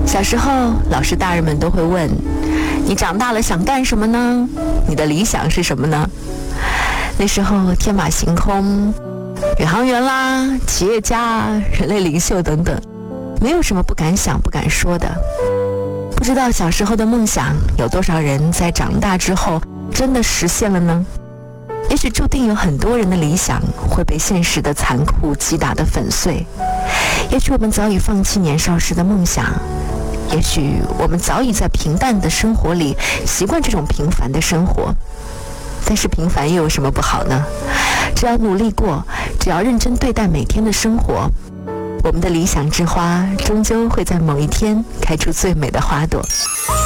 小时候，老师大人们都会问，你长大了想干什么呢？你的理想是什么呢？那时候天马行空，宇航员啦，企业家，人类领袖等等，没有什么不敢想不敢说的。不知道小时候的梦想有多少人在长大之后真的实现了呢？也许注定有很多人的理想会被现实的残酷击打得粉碎，也许我们早已放弃年少时的梦想，也许我们早已在平淡的生活里习惯这种平凡的生活。但是平凡又有什么不好呢？只要努力过，只要认真对待每天的生活，我们的理想之花终究会在某一天开出最美的花朵。